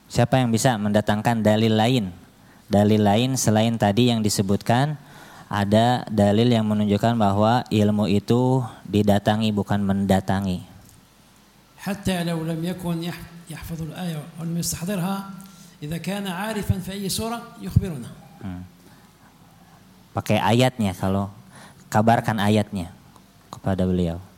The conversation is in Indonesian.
Siapa yang bisa mendatangkan dalil lain? Dalil lain selain tadi yang disebutkan, ada dalil yang menunjukkan bahwa ilmu itu didatangi bukan mendatangi. Hatta law lam yakun yahfadhu al-ayah wa lam yastahdirha, idza kana 'arifan fi ayyi surah yukhbiruna. Pakai ayatnya, kalau kabarkan ayatnya kepada beliau.